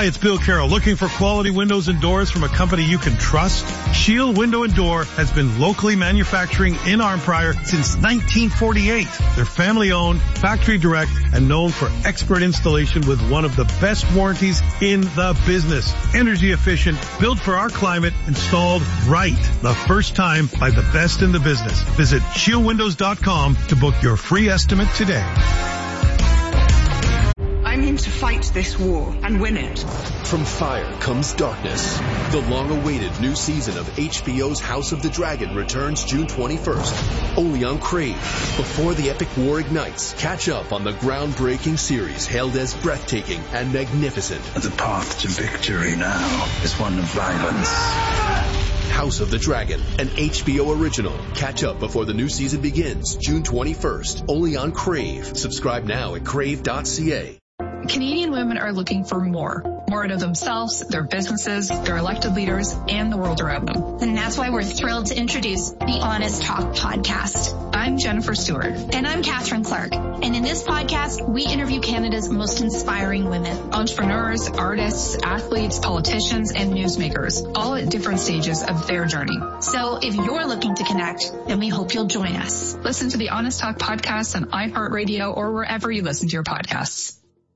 Hi, it's Bill Carroll. Looking for quality windows and doors from a company you can trust? Shield Window and Door has been locally manufacturing in Arnprior since 1948. They're family-owned, factory-direct, and known for expert installation with one of the best warranties in the business. Energy efficient, built for our climate, installed right the first time by the best in the business. Visit shieldwindows.com to book your free estimate today. I mean to fight this war and win it. From fire comes darkness. The long-awaited new season of HBO's House of the Dragon returns June 21st, only on Crave. Before the epic war ignites, catch up on the groundbreaking series hailed as breathtaking and magnificent. The path to victory now is one of violence. House of the Dragon, an HBO original. Catch up before the new season begins, June 21st, only on Crave. Subscribe now at crave.ca. Canadian women are looking for more out of themselves, their businesses, their elected leaders, and the world around them. And that's why we're thrilled to introduce the Honest Talk podcast. I'm Jennifer Stewart. And I'm Catherine Clark. And in this podcast, we interview Canada's most inspiring women. Entrepreneurs, artists, athletes, politicians, and newsmakers, all at different stages of their journey. So if you're looking to connect, then we hope you'll join us. Listen to the Honest Talk podcast on iHeartRadio or wherever you listen to your podcasts.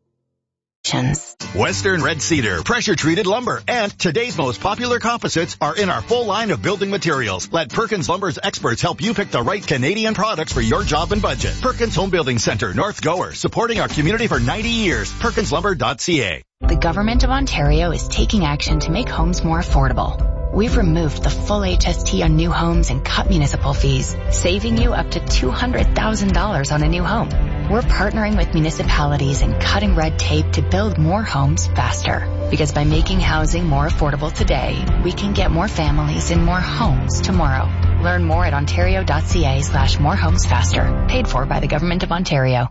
Western Red Cedar, pressure-treated lumber, and today's most popular composites are in our full line of building materials. Let Perkins Lumber's experts help you pick the right Canadian products for your job and budget. Perkins Home Building Center, North Gower, supporting our community for 90 years. PerkinsLumber.ca. The Government of Ontario is taking action to make homes more affordable. We've removed the full HST on new homes and cut municipal fees, saving you up to $200,000 on a new home. We're partnering with municipalities and cutting red tape to build more homes faster. Because by making housing more affordable today, we can get more families in more homes tomorrow. Learn more at ontario.ca/morehomesfaster. Paid for by the Government of Ontario.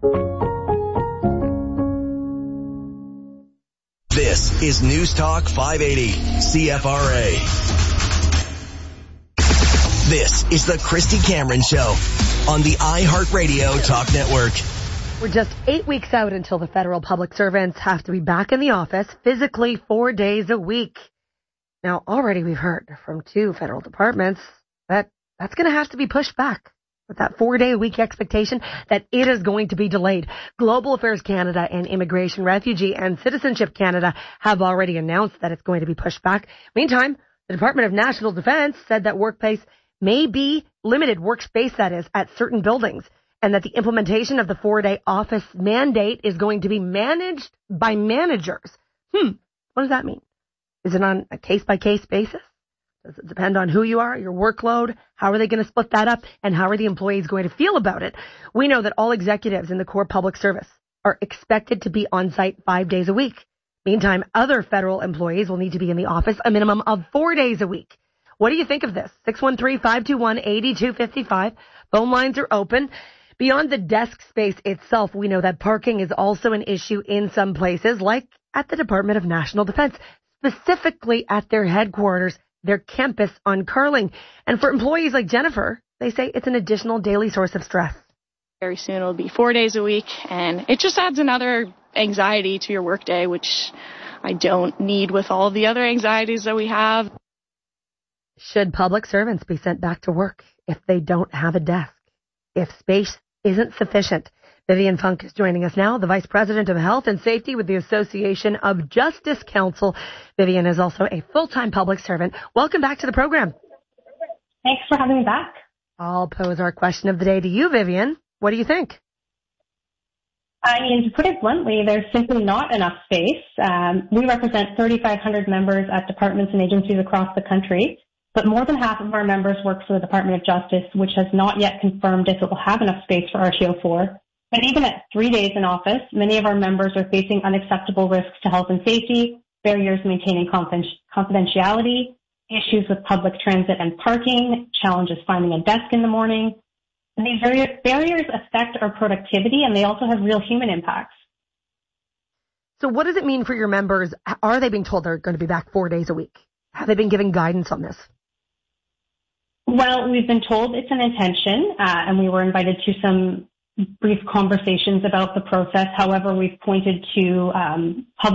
This is News Talk 580, CFRA. This is the Christy Cameron Show on the iHeartRadio Talk Network. We're just 8 weeks out until the federal public servants have to be back in the office physically 4 days a week. Now, already we've heard from 2 federal departments that that's going to have to be pushed back. With that 4-day-a-week expectation that it is going to be delayed. Global Affairs Canada and Immigration, Refugee and Citizenship Canada have already announced that it's going to be pushed back. Meantime, the Department of National Defence said that workplace may be limited, workspace that is, at certain buildings, and that the implementation of the 4-day office mandate is going to be managed by managers. What does that mean? Is it on a case-by-case basis? Does it depend on who you are, your workload? How are they going to split that up? And how are the employees going to feel about it? We know that all executives in the core public service are expected to be on site 5 days a week. Meantime, other federal employees will need to be in the office a minimum of 4 days a week. What do you think of this? 613-521-8255. Phone lines are open. Beyond the desk space itself, we know that parking is also an issue in some places, like at the Department of National Defence, specifically at their headquarters, their campus on Carling. And for employees like Jennifer, they say it's an additional daily source of stress. Very soon it'll be 4 days a week, and it just adds another anxiety to your workday, which I don't need with all the other anxieties that we have. Should public servants be sent back to work if they don't have a desk? If space isn't sufficient? Vivian Funk is joining us now, the Vice President of Health and Safety with the Association of Justice Council. Vivian is also a full-time public servant. Welcome back to the program. Thanks for having me back. I'll pose our question of the day to you, Vivian. What do you think? I mean, to put it bluntly, there's simply not enough space. We represent 3,500 members at departments and agencies across the country, but more than half of our members work for the Department of Justice, which has not yet confirmed if it will have enough space for RTO4. And even at 3 days in office, many of our members are facing unacceptable risks to health and safety, barriers maintaining confidentiality, issues with public transit and parking, challenges finding a desk in the morning. And these barriers affect our productivity, and they also have real human impacts. So what does it mean for your members? Are they being told they're going to be back 4 days a week? Have they been given guidance on this? Well, we've been told it's an intention, and we were invited to some brief conversations about the process. However, we've pointed to public